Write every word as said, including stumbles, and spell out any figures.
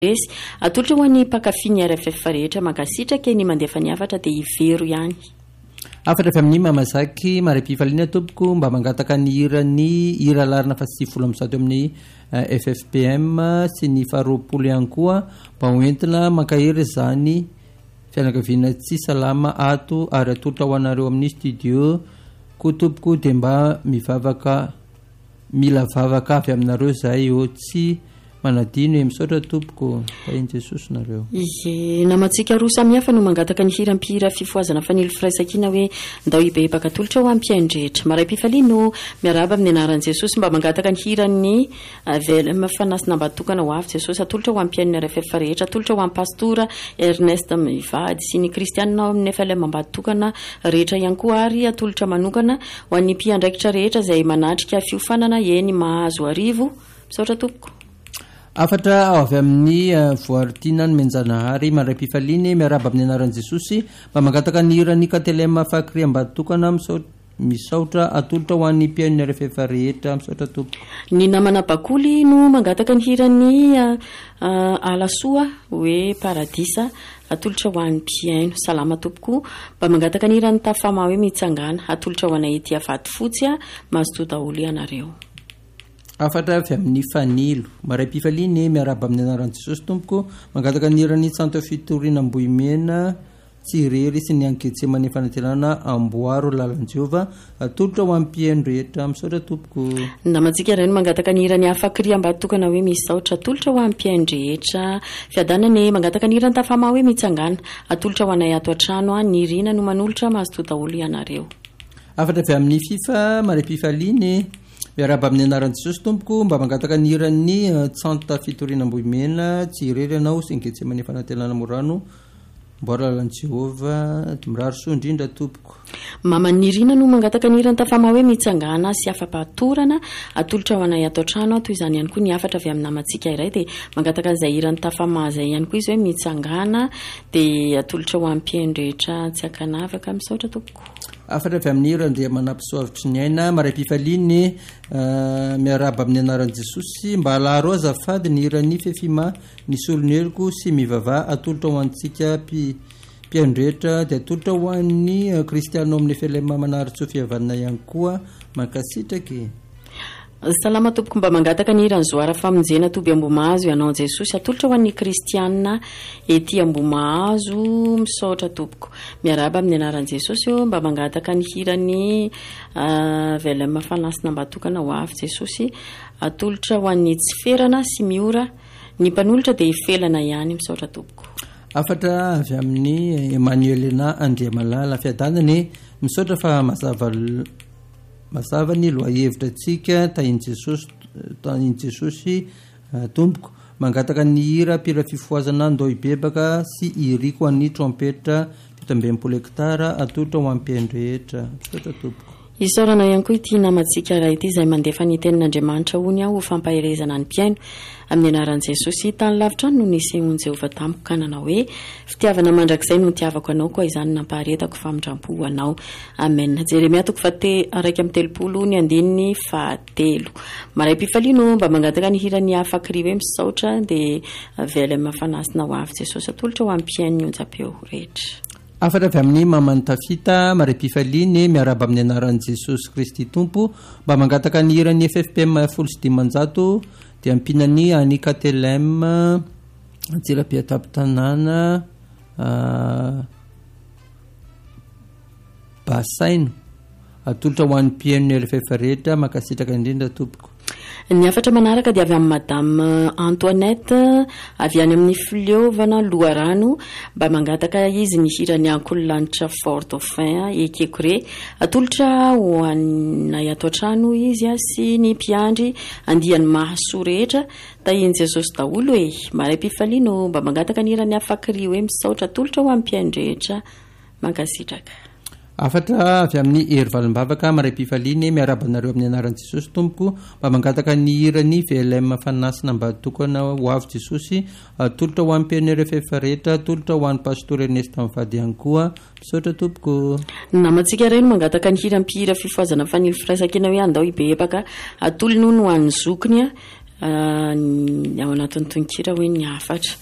resy atolotra ho an'ny mpakafiny R F F rehetra mankasitraka ny mandefa ny afatra dia ivero ihany. Afatra avy amin'ny mamazaky maram-pifaliana tompoko mba mangataka ny hirany hira larina fa sy folo am'zato amin'ny F F P M sy ny faharoapolo ihany koa mba hoentina mankahery zany fianakaviana tsy salama ato ary atolotra ho anareo amin'ny studio koa tompoko dia mba mivavaka mila vavaka avy aminareo zay eo tsy manadino e misaotra tompoko tainy Jesosy nareo. Ie namatsika roa samy hafa no mangataka ny hirampihira fifoazana fanilo firaisankina hoe ndao ibebaka atolotra ho ampiandretra maray-pifaliana no miaraba amin'ny anaran'i Jesosy mba mangataka ny hirany velema fanasina mba tokana ho avy Jesosy atolotra ho ampian'ny R F F rehetra atolotra ho ampastora Ernest Mivady sy ny kristianina amin'ny F L M mba tokana rehetra ihany koa ary atolotra manokana ho an'ny mpiandraikitra rehetra izay manatrika fiofanana eny mahazo arivo misaotra tompoko. Afatra avy amin'ny voaritiana ny menjanahary maray-pifaliana miaraba amin'ny anaran'i Jesosy mba mangataka ny hirany katelema fakry ambatokana misaotra atolotra ho an'ny mpiain'ny R F F rehetra misaotra tompoko. Ny namana bakoly no mangataka ny hirany alasoa hoe paradisa atolotra ho an'ny mpiaino salama tompoko mba mangataka ny hirany tafama hoe mitsangana atolotra ho anay ety avaty fotsy mazoto daholo ianareo. Afatra avy amin'ny fanilo maray-pifaliana miaraba amin'ny anaran'i Jesosy tompoko mangataka ny hirany Santo Fitorina Ambohimena Tsirery sy ny Anketsemane fanantenana Amboaro lalan-Jehova atolotra ho ampiaino rehetra misaotra tompoko. Namatsika reno mangataka ny hirany afakry ambatokana hoe misaotra atolotra ho ampiaino rehetra fiadanany mangataka ny hirany tafama hoe mitsangana atolotra ho anay ato an-trano ny rina no manolotra mazoto daholo ianareo. Afatra avy amin'ny fifa maray-pifaliana miaraba amin'ny anaran'i Jesosy tompoko mba mangataka ny hirany Santa Fitorina Ambohimena Tsirery anao sy Anketsemane fanantenana Morano mboara lalan'i Jehova mirary soa indrindra tompoko. Mamanirina no mangataka ny hirany tafama hoe mitsangana sy afa-patorana atolotra ho anay ato an-trano toy izany ihany koa ny afatra avy amin'ny namatsika iray dia mangataka an'izay hirany tafama izay ihany koa izy hoe mitsangana dia atolotra ho ampiaino rehetra tsy akanavaka misaotra tompoko. Afatra avy amin'ny hirany dia manampisoavitry ny aina maray-pifaliana miaraba amin'ny anaran'i Jesosy mba alaharo azafady ny hirany fefima ny soloneloko sy mivava atolotra ho antsika mpiaino rehetra dia atolotra ho an'ny kristianina amin'ny F L M manary tsofihavanana ihany koa mankasitraka. Salama tompoko mba mangataka ny hirany zoara famonjena toby Ambomahazo ianao Jesosy atolotra ho an'ny kristianina ety Ambomahazo misaotra tompoko miaraba amin'ny anaran'i Jesosy mba mangataka ny hirany velema fanasina mba tokana ho avy Jesosy atolotra ho an'ny tsy ferana sy miora ny mpanolotra dia ifelana ihany misaotra tompoko. Afatra avy amin'ny Emmanuelina Andriamalala fiadanany misaotra fa mazava mazava ny loahevitra antsika tainy Jesosy tainy Jesosy tompoko mangataka ny hira mpira fifoazana ndao ibebaka sy iriko an'ny trompetra fito amby enimpolo hektara atolotra ho ampiaino rehetra misaotra tompoko. Isaorana ihany koa ity namatsika raha ity izay mandefa ny tenin'Andriamanitra hony aho ho fampaherezana ny mpiaino amin'ny anaran'i Jesosy tany lavitra no nisy hono Jehova tamiko ka nanao hoe fitiavana mandrakizay no tiavako anao koa izany nampaharetako famindrampo anao amen. Jeremia toko fate araiky amin'ny telopolo ny andininy fahatelo maray-pifaliana mba mangataka ny hirany afakry hoe misaotra dia velema fanasina ho avy Jesosy atolotra ho ampiaino ny onjam-peo rehetra. Afatra avy amin'ny mamany tafita maray-pifaliana miaraba amin'ny anaran'i Jesosy Kristy tompo mba mangataka ny hirany F F P M folo sy dimanjato dia ampinany any Katelem Antsirabe-Tapitanana Basaino atolotra ho an'ny mpiain'ny R F F rehetra mankasitraka indrindra tompoko. Ny afatra manaraka dia avy amin'ny Madame Antoinette avy any amin'ny Filiovana Loharano mba mangataka izy ny hirany Ankolanitra Fort Dauphin Ekekore atolotra ho anay ato an-trano izy sy ny mpiandry andiany mahasoa rehetra tainy Jesosy daholo e maray-pifaliana mba mangataka ny hirany afakry hoe misaotra atolotra ho ampiaino rehetra mankasitraka. Afatra avy amin'ny hery valim-bavaka maray-pifaliana miaraba anareo amin'ny anaran'i Jesosy tompoko mba mangataka ny hirany V L M fanasina mba tokana ho avy Jesosy atolotra ho ampiaino R F F rehetra atolotra ho an'ny pastor Ernest Mivady ihany koa misaotra tompoko. Namatsika reno mangataka ny hirampihira fifoazana fanilo firaisankina hoe andao ibebaka atolony no ho an'ny zokiny ao anatin'ny tononkira hoe ny afatra